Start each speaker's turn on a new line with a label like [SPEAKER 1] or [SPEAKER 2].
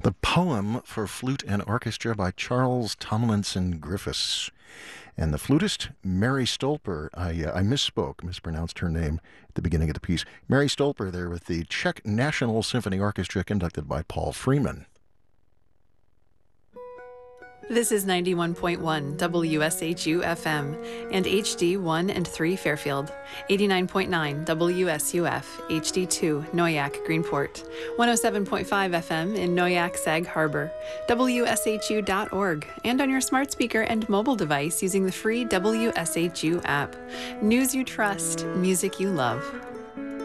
[SPEAKER 1] The poem for flute and orchestra by Charles Tomlinson Griffiths. And the flutist, Mary Stolper. I mispronounced her name at the beginning of the piece. Mary Stolper there with the Czech National Symphony Orchestra conducted by Paul Freeman.
[SPEAKER 2] This is 91.1 WSHU FM and HD 1 and 3 Fairfield, 89.9 WSUF HD 2 Noyak Greenport, 107.5 FM in Noyak Sag Harbor, WSHU.org, and on your smart speaker and mobile device using the free WSHU app. News you trust, music you love.